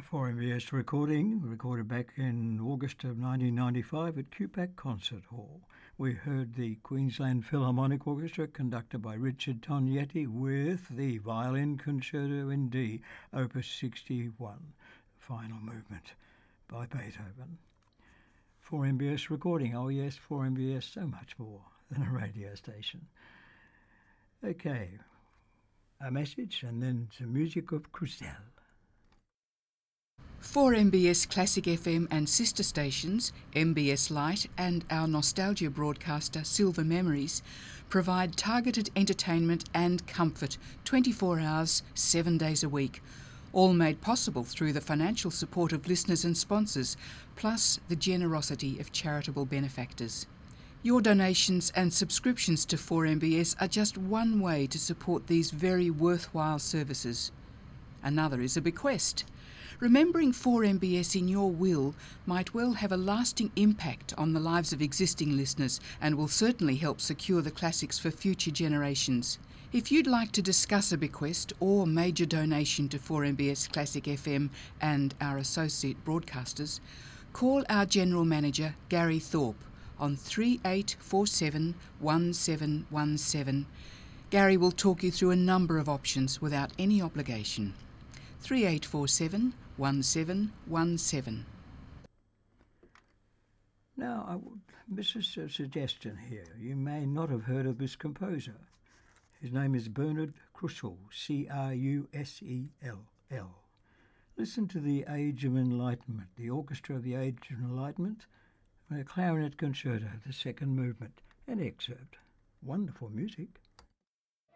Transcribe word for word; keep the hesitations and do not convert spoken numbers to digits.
four M B S recording, recorded back in August of nineteen ninety-five at Q PAC Concert Hall. We heard the Queensland Philharmonic Orchestra conducted by Richard Tognetti with the Violin Concerto in D, Opus sixty-one, final movement by Beethoven. four M B S recording, oh yes, four M B S, so much more than a radio station. Okay, a message and then some music of Crusel. four M B S Classic F M and sister stations, M B S Light and our nostalgia broadcaster Silver Memories, provide targeted entertainment and comfort twenty-four hours, seven days a week, all made possible through the financial support of listeners and sponsors, plus the generosity of charitable benefactors. Your donations and subscriptions to four M B S are just one way to support these very worthwhile services. Another is a bequest. Remembering four M B S in your will might well have a lasting impact on the lives of existing listeners and will certainly help secure the classics for future generations. If you'd like to discuss a bequest or major donation to four M B S Classic F M and our associate broadcasters, call our General Manager Gary Thorpe on three eight four seven, one seven one seven. Gary will talk you through a number of options without any obligation. three eight four seven, one seven one seven. Now, I would, this is a suggestion here. You may not have heard of this composer. His name is Bernard Crusel, C R U S E L L. Listen to the Age of Enlightenment, the Orchestra of the Age of Enlightenment, and a clarinet concerto, the second movement, an excerpt. Wonderful music.